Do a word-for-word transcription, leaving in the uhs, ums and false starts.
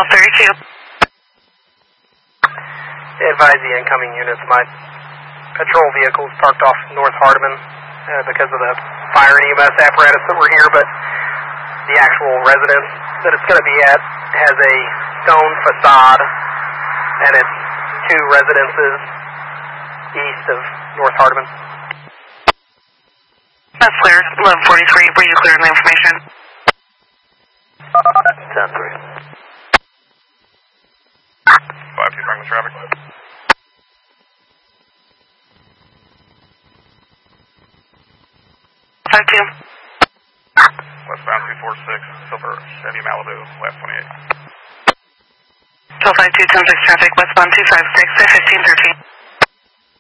twelve thirty-two. Advise the incoming units. My patrol vehicle is parked off North Hardeman uh, because of the fire and E M S apparatus that were here, but the actual residence that it's going to be at has a stone facade, and it's two residences east of North Hardeman. That's clear. eleven forty-three. Were you clear on the information? ten three. five two, bring the traffic. five two. Westbound two four six, Silver Chevy Malibu, last twenty-eight. twelve five two, ten six traffic, westbound two five six, fifteen thirteen.